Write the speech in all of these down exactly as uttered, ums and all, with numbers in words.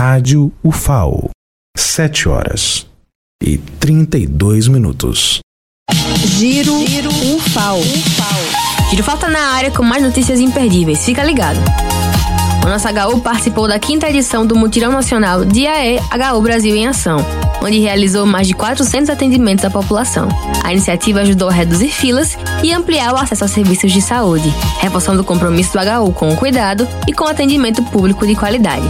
Rádio U F A O. Sete horas e trinta e dois minutos. Giro, Giro U F A O. Giro U F A O tá na área com mais notícias imperdíveis. Fica ligado. O nosso H U participou da quinta edição do Mutirão Nacional D A E H U Brasil em Ação, onde realizou mais de quatrocentos atendimentos à população. A iniciativa ajudou a reduzir filas e ampliar o acesso a serviços de saúde, reforçando o compromisso do H U com o cuidado e com o atendimento público de qualidade.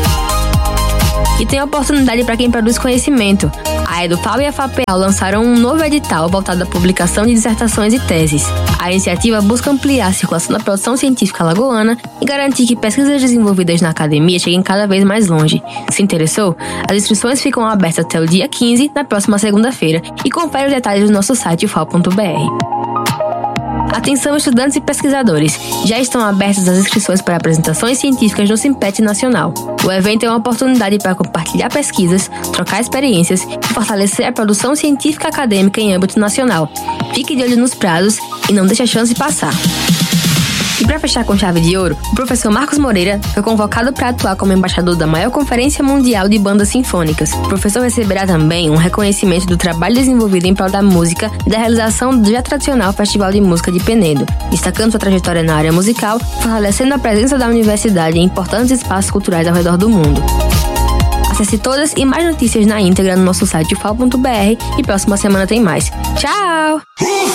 E tem oportunidade para quem produz conhecimento. A EduFAO e a FAPEAL lançaram um novo edital voltado à publicação de dissertações e teses. A iniciativa busca ampliar a circulação da produção científica alagoana e garantir que pesquisas desenvolvidas na academia cheguem cada vez mais longe. Se interessou? As inscrições ficam abertas até o dia quinze, na próxima segunda-feira, e confere os detalhes no nosso site u f a o ponto b r. Atenção, estudantes e pesquisadores! Já estão abertas as inscrições para apresentações científicas no Simpet Nacional. O evento é uma oportunidade para compartilhar pesquisas, trocar experiências e fortalecer a produção científica acadêmica em âmbito nacional. Fique de olho nos prazos e não deixe a chance passar. E para fechar com chave de ouro, o professor Marcos Moreira foi convocado para atuar como embaixador da maior conferência mundial de bandas sinfônicas. O professor receberá também um reconhecimento do trabalho desenvolvido em prol da música e da realização do já tradicional Festival de Música de Penedo, destacando sua trajetória na área musical, fortalecendo a presença da universidade em importantes espaços culturais ao redor do mundo. Acesse todas e mais notícias na íntegra no nosso site u f a o ponto b r e próxima semana tem mais. Tchau!